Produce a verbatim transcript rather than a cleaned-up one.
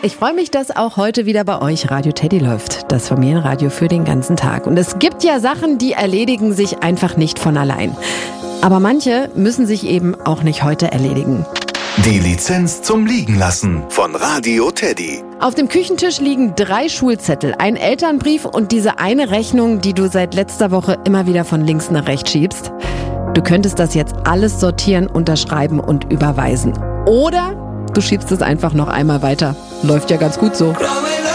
Ich freue mich, dass auch heute wieder bei euch Radio Teddy läuft. Das Familienradio für den ganzen Tag. Und es gibt ja Sachen, die erledigen sich einfach nicht von allein. Aber manche müssen sich eben auch nicht heute erledigen. Die Lizenz zum Liegenlassen von Radio Teddy. Auf dem Küchentisch liegen drei Schulzettel, ein Elternbrief und diese eine Rechnung, die du seit letzter Woche immer wieder von links nach rechts schiebst. Du könntest das jetzt alles sortieren, unterschreiben und überweisen. Oder du schiebst es einfach noch einmal weiter. Läuft ja ganz gut so.